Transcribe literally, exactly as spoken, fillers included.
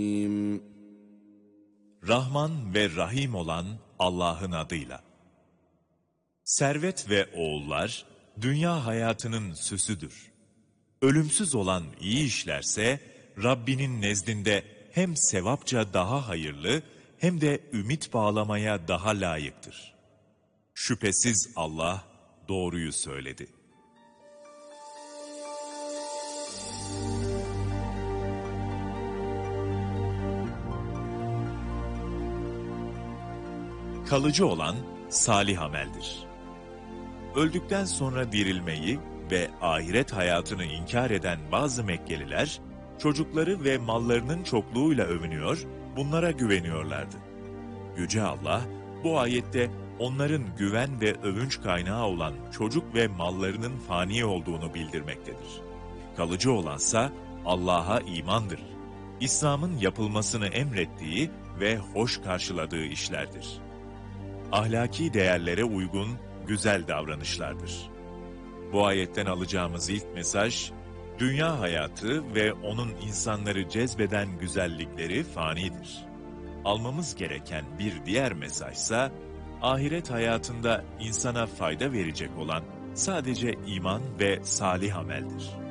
Rahman ve Rahim olan Allah'ın adıyla. Servet ve oğullar, dünya hayatının süsüdür. Ölümsüz olan iyi işlerse, Rabbinin nezdinde hem sevapça daha hayırlı, hem de ümit bağlamaya daha layıktır. Şüphesiz Allah doğruyu söyledi. Kalıcı olan salih ameldir. Öldükten sonra dirilmeyi ve ahiret hayatını inkar eden bazı Mekkeliler, çocukları ve mallarının çokluğuyla övünüyor, bunlara güveniyorlardı. Yüce Allah, bu ayette onların güven ve övünç kaynağı olan çocuk ve mallarının fani olduğunu bildirmektedir. Kalıcı olansa Allah'a imandır. İslam'ın yapılmasını emrettiği ve hoş karşıladığı işlerdir. Ahlaki değerlere uygun, güzel davranışlardır. Bu ayetten alacağımız ilk mesaj, dünya hayatı ve onun insanları cezbeden güzellikleri fanidir. Almamız gereken bir diğer mesajsa, ahiret hayatında insana fayda verecek olan sadece iman ve salih ameldir.